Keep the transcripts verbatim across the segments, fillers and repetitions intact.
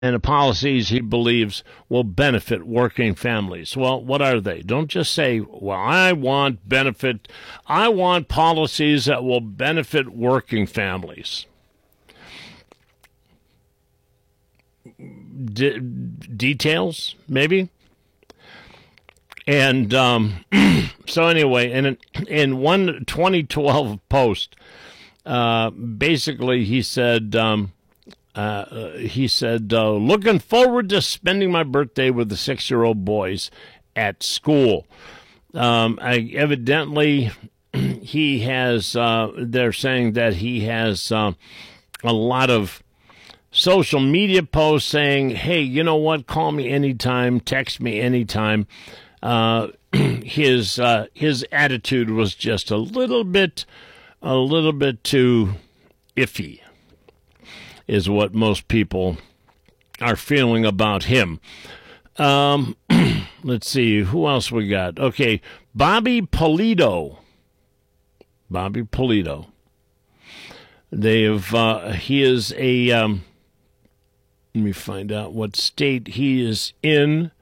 and the policies he believes will benefit working families. Well, what are they? Don't just say, well, I want benefit. I want policies that will benefit working families. De- details, maybe? And um, so anyway, in, in one twenty twelve post, uh, basically he said... Um, Uh, he said, uh, looking forward to spending my birthday with the six-year-old boys at school. Um, I, evidently, he has, uh, they're saying that he has uh, a lot of social media posts saying, hey, you know what, call me anytime, text me anytime. Uh, his, uh, his attitude was just a little bit, a little bit too iffy, is what most people are feeling about him. Um, let's see, who else we got? Okay, Bobby Polito. Bobby Polito. They've, uh, he is a, um, let me find out what state he is in.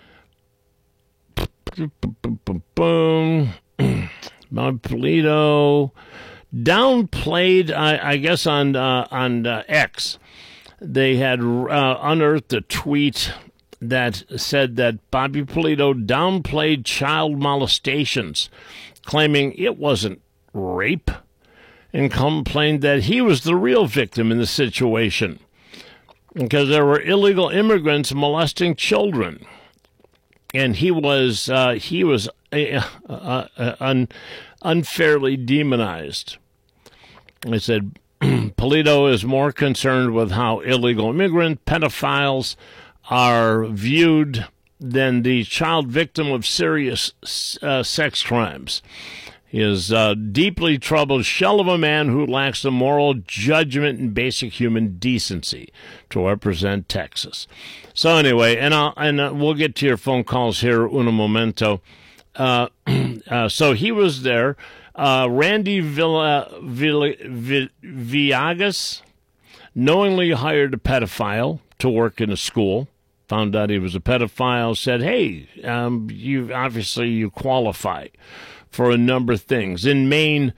Boom. Bobby Polito downplayed, I, I guess, on uh, on uh, X. They had uh, unearthed a tweet that said that Bobby Polito downplayed child molestations, claiming it wasn't rape, and complained that he was the real victim in the situation because there were illegal immigrants molesting children, and he was uh, he was uh, uh, uh, un, unfairly demonized. I said, Polito is more concerned with how illegal immigrant pedophiles are viewed than the child victim of serious uh, sex crimes. He is a deeply troubled shell of a man who lacks the moral judgment and basic human decency to represent Texas. So anyway, and, I'll, and uh, we'll get to your phone calls here in a momento. Uh, uh, so he was there. Uh, Randy Villa, Villa, Villa, Villagas knowingly hired a pedophile to work in a school, found out he was a pedophile, said, hey, um, you obviously you qualify for a number of things. In Maine,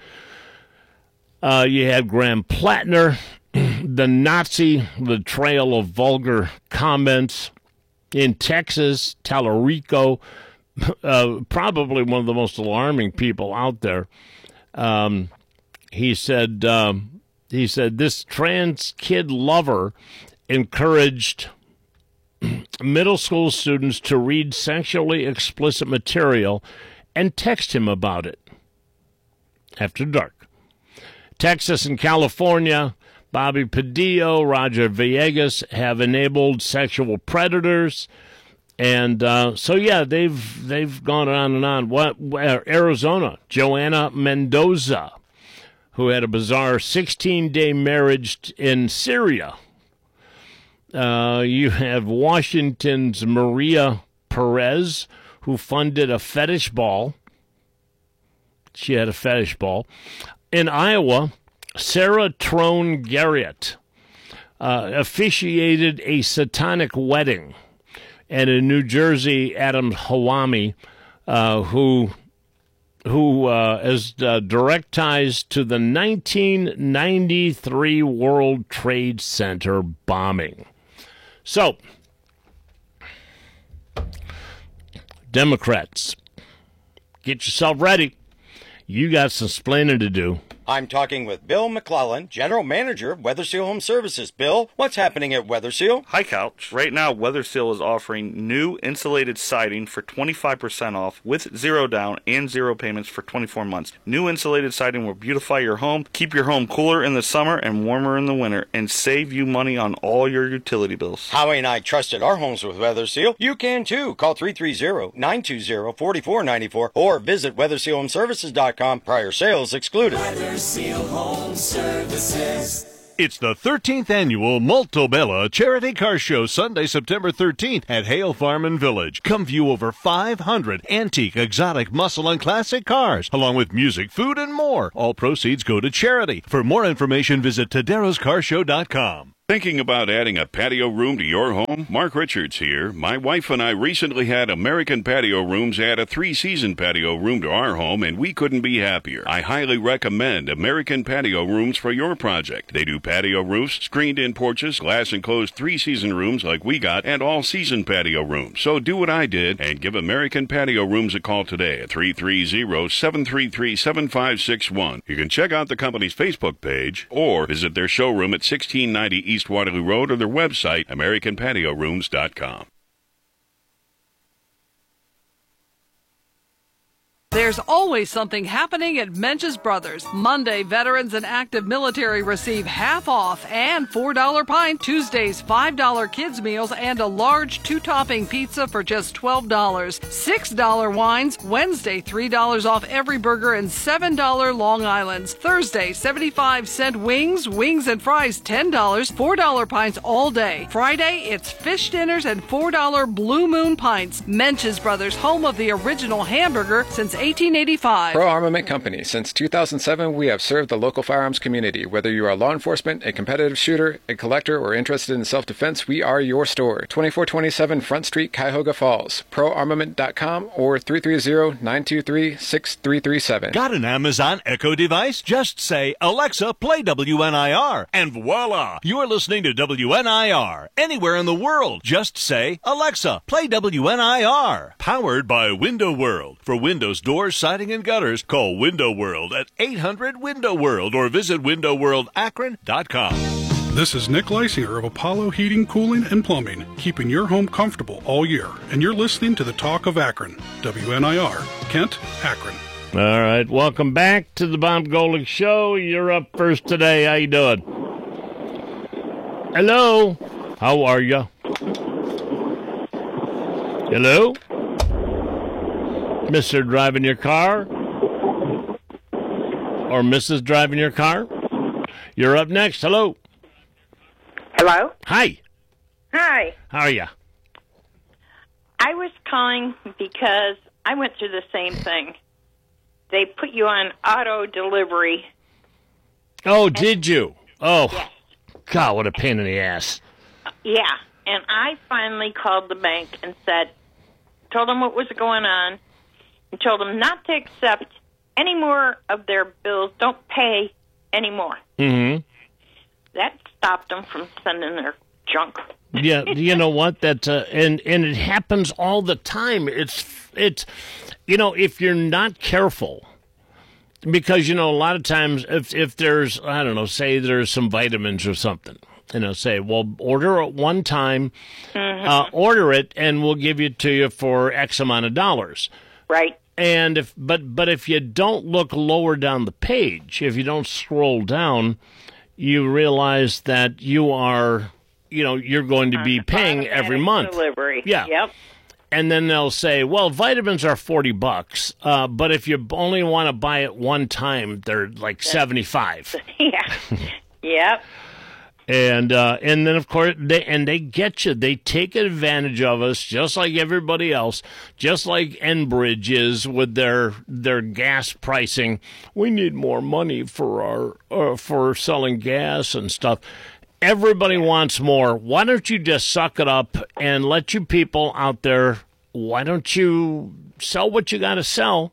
uh, you had Graham Plattner, the Nazi, the trail of vulgar comments. In Texas, Tallarico, Uh, probably one of the most alarming people out there. Um, he said, um, he said this trans kid lover encouraged middle school students to read sexually explicit material and text him about it after dark. Texas and California, Bobby Padillo, Roger Villegas have enabled sexual predators. And uh, so, yeah, they've they've gone on and on. What Arizona, Joanna Mendoza, who had a bizarre sixteen-day marriage in Syria. Uh, you have Washington's Maria Perez, who funded a fetish ball. She had a fetish ball. In Iowa, Sarah Trone Garrett uh, officiated a satanic wedding. And in New Jersey, Adam Hawami, uh, who who uh, has uh, direct ties to the nineteen ninety-three World Trade Center bombing. So, Democrats, get yourself ready. You got some splaining to do. I'm talking with Bill McClellan, General Manager of Weather Seal Home Services. Bill, what's happening at Weather Seal? Hi, Couch. Right now, Weather Seal is offering new insulated siding for twenty-five percent off with zero down and zero payments for twenty-four months. New insulated siding will beautify your home, keep your home cooler in the summer and warmer in the winter, and save you money on all your utility bills. Howie and I trusted our homes with Weather Seal. You can too. Call three three zero, nine two zero, four four nine four or visit weather seal home services dot com. Prior sales excluded. Weather Seal Home Services. It's the thirteenth annual Multobella Charity Car Show, Sunday, September thirteenth at Hale Farm and Village. Come view over five hundred antique, exotic, muscle, and classic cars, along with music, food, and more. All proceeds go to charity. For more information, visit Taderos Car Show dot com. Thinking about adding a patio room to your home? Mark Richards here. My wife and I recently had American Patio Rooms add a three-season patio room to our home, and we couldn't be happier. I highly recommend American Patio Rooms for your project. They do patio roofs, screened-in porches, glass-enclosed three-season rooms like we got, and all-season patio rooms. So do what I did and give American Patio Rooms a call today at three three zero, seven three three, seven five six one. You can check out the company's Facebook page or visit their showroom at sixteen ninety East East Waterloo Road or their website, american patio rooms dot com. There's always something happening at Mench's Brothers. Monday, veterans and active military receive half off and four dollars pint. Tuesdays, five dollars kids meals and a large two-topping pizza for just twelve dollars. six dollars wines. Wednesday, three dollars off every burger and seven dollars Long Islands. Thursday, seventy-five cent wings, wings and fries, ten dollars. four dollars pints all day. Friday, it's fish dinners and four dollars Blue Moon pints. Mench's Brothers, home of the original hamburger since eighteen eighty-five. Pro Armament Company. Since two thousand seven, we have served the local firearms community. Whether you are law enforcement, a competitive shooter, a collector, or interested in self-defense, we are your store. twenty-four twenty-seven Front Street, Cuyahoga Falls. pro armament dot com or three three zero, nine two three, six three three seven. Got an Amazon Echo device? Just say, Alexa, play W N I R, and voila! You're listening to W N I R. Anywhere in the world, just say, Alexa, play W N I R. Powered by Window World. For Windows doors, siding, and gutters, call Window World at eight hundred window world or visit window world akron dot com. This is Nick Leisinger of Apollo Heating, Cooling, and Plumbing, keeping your home comfortable all year. And you're listening to the Talk of Akron. W N I R, Kent, Akron. All right, welcome back to the Bob Golick Show. You're up first today. How you doing? Hello. How are you? Hello? Mister driving your car? Or Missus driving your car? You're up next. Hello. Hello? Hi. Hi. How are you? I was calling because I went through the same thing. They put you on auto delivery. Oh, did you? Oh, yes. God, what a pain in the ass. Yeah, and I finally called the bank and said, told them what was going on, and told them not to accept any more of their bills. Don't pay any more. Mm-hmm. That stopped them from sending their junk. Yeah, you know what? That uh, and and it happens all the time. It's it's you know, if you're not careful, because you know a lot of times if if there's I don't know, say there's some vitamins or something, you know, say well order it one time, mm-hmm. uh, order it and we'll give it to you for X amount of dollars. Right. And if but but if you don't look lower down the page, if you don't scroll down, you realize that you are, you know, you're going to be paying every month. Delivery. Yeah. Yep. And then they'll say, well, vitamins are forty bucks, uh, but if you only want to buy it one time, they're like seventy-five. Yeah. Yep. And uh, and then of course they and they get you. They take advantage of us just like everybody else, just like Enbridge is with their their gas pricing. We need more money for our uh, for selling gas and stuff. Everybody wants more. Why don't you just suck it up and let you people out there? Why don't you sell what you got to sell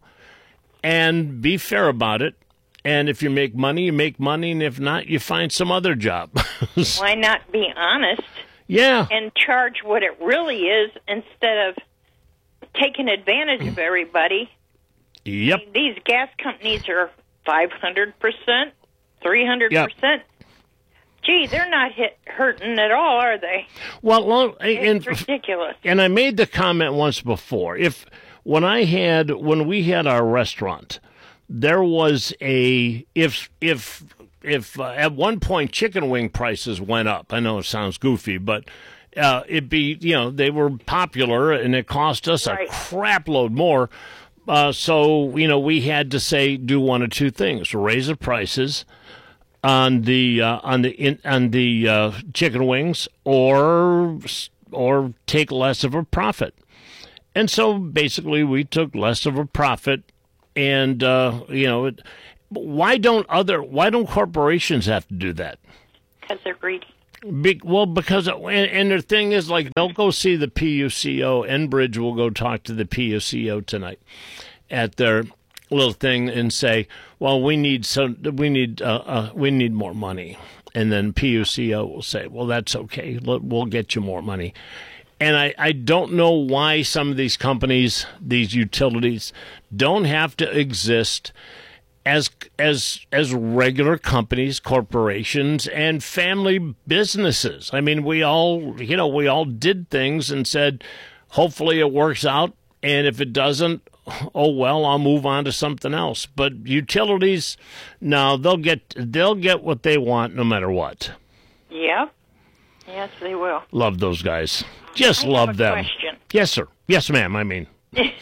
and be fair about it? And if you make money, you make money, and if not, you find some other job. Why not be honest? Yeah. And charge what it really is instead of taking advantage of everybody. Yep. I mean, these gas companies are five hundred percent, three hundred percent. Yep. Gee, they're not hit, hurting at all, are they? Well, well it's and, ridiculous. And I made the comment once before. If when I had when we had our restaurant, there was a if if if uh, at one point chicken wing prices went up. I know it sounds goofy, but uh, it'd be you know they were popular and it cost us right. a crap load more. Uh, so you know we had to say do one of two things: raise the prices on the uh, on the in, on the uh, chicken wings, or or take less of a profit. And so basically, we took less of a profit. And uh, you know, why don't other why don't corporations have to do that? Because they're greedy. Be, well, because and, and the thing is, like, they'll go see the P U C O. Enbridge will go talk to the P U C O tonight at their little thing and say, "Well, we need so we need uh, uh, we need more money." And then P U C O will say, "Well, that's okay. We'll get you more money." And I, I don't know why some of these companies, these utilities, don't have to exist as as as regular companies, corporations, and family businesses. I mean, we all, you know, we all did things and said, hopefully it works out, and if it doesn't, oh well, I'll move on to something else. But utilities, no, they'll get they'll get what they want no matter what. Yeah. Yes, they will. Love those guys. Just I love have a them. Question. Yes, sir. Yes, ma'am. I mean,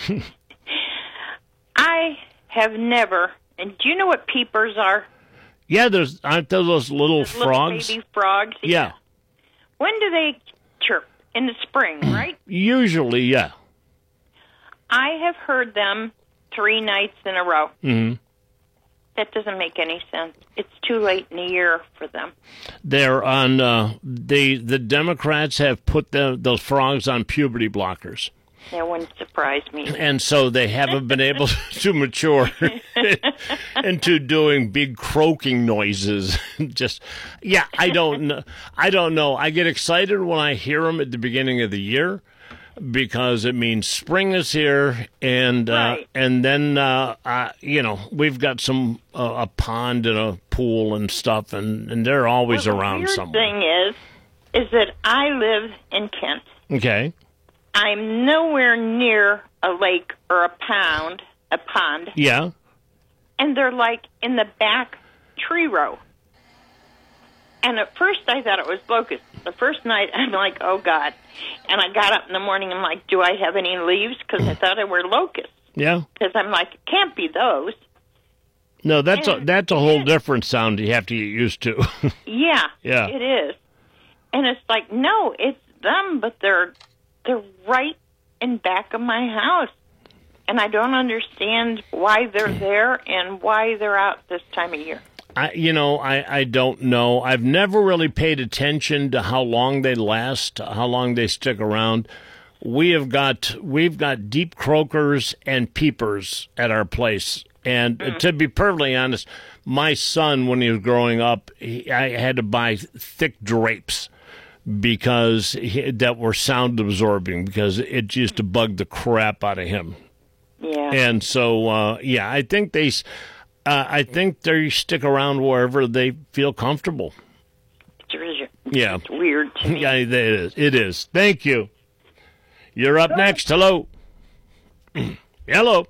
I have never. And do you know what peepers are? yeah. There's aren't there those little Those frogs? Little baby frogs. Yeah. When do they chirp? In the spring, right? Usually, yeah. I have heard them three nights in a row. Mm-hmm. That doesn't make any sense. It's too late in the year for them. They're on. Uh, the the Democrats have put the, those frogs on puberty blockers. That wouldn't surprise me. And so they haven't been able to mature into doing big croaking noises. Just, yeah, I don't know. I don't know. I get excited when I hear them at the beginning of the year because it means spring is here, and uh, Right. and then uh, uh, you know, we've got some uh, a pond and a pool and stuff, and, and they're always well, around the weird somewhere. thing is, is that I live in Kent. Okay. I'm nowhere near a lake or a pond, a pond, Yeah. and they're like in the back tree row. And at first I thought it was locusts. The first night I'm like, oh God. And I got up in the morning, I'm like, do I have any leaves? Because I thought they were locusts. Yeah. Because I'm like, it can't be those. No, that's a And- that's a whole different sound you have to get used to. Yeah, Yeah. it is. And it's like, no, it's them, but they're they're right in back of my house. And I don't understand why they're there and why they're out this time of year. I, you know, I, I don't know. I've never really paid attention to how long they last, how long they stick around. We have got we've got deep croakers and peepers at our place, and Mm-hmm. to be perfectly honest, my son, when he was growing up, he, I had to buy thick drapes because he, that were sound absorbing because it used to bug the crap out of him. Yeah. And so, uh, yeah, I think they, uh, I think they stick around wherever they feel comfortable. It's, really- Yeah, it's weird to me. yeah, it is. It is. Thank you. You're up next. Hello. Hello.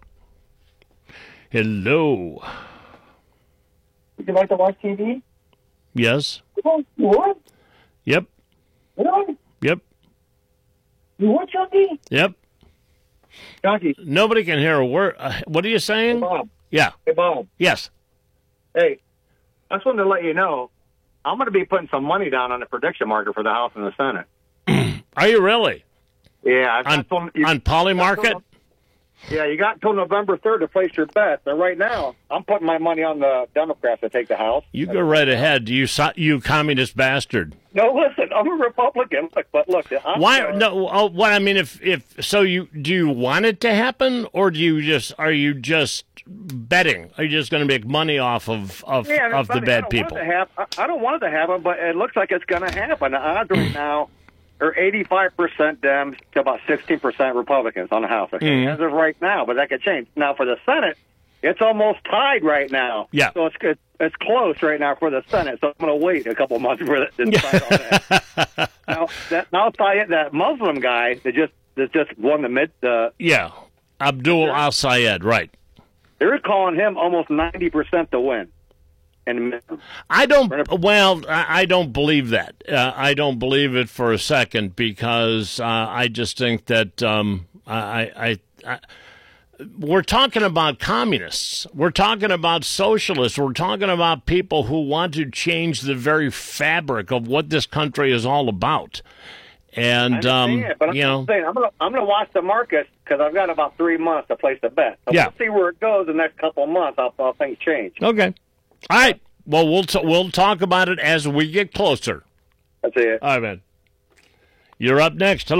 Hello. Would you like to watch T V? Yes. Oh, you would? Yep. Really? Yep. You would, Chucky? Yep. Chucky. Nobody can hear a word. Uh, what are you saying? Hey, Bob. Yeah. Hey, Bob. Yes. Hey, I just wanted to let you know, I'm going to be putting some money down on the prediction market for the House and the Senate. Are you really? Yeah. I've On, got some, you, on Poly Market? yeah, you got until November third to place your bet. But right now, I'm putting my money on the Democrats to take the House. You go right ahead. You so- you communist bastard. No, listen, I'm a Republican. Look, but look, I'm, Why? uh, No. Oh, what I mean, if if so, you do you want it to happen, or do you just are you just betting? Are you just going to make money off of of, Yeah, of the funny. I bad don't people? Want it to hap- I I don't want it to happen, but it looks like it's going to happen. The odds right now are eighty-five percent Dems to about sixteen percent Republicans on the House. Okay? Mhm. As of right now, but that could change. Now, for the Senate, it's almost tied right now. Yeah. So it's good. It's close right now for the Senate, so I'm going to wait a couple months for it to decide on that. now, that, now, I'll tell you, that Muslim guy that just that just won the mid, uh, Yeah, Abdul Al Sayed, right? they're calling him almost ninety percent to win. And I don't. Well, I I don't believe that. Uh, I don't believe it for a second because uh, I just think that um, I, I, I. We're talking about communists. We're talking about socialists. We're talking about people who want to change the very fabric of what this country is all about. And I um, understand, but I'm you know, saying I'm going to I'm going to watch the market because I've got about three months to place a bet. So Yeah. we'll see where it goes the next couple of months. How, how things change. okay, all right. Well, we'll t- we'll talk about it as we get closer. I'll see you. All right, man. You're up next. Hello.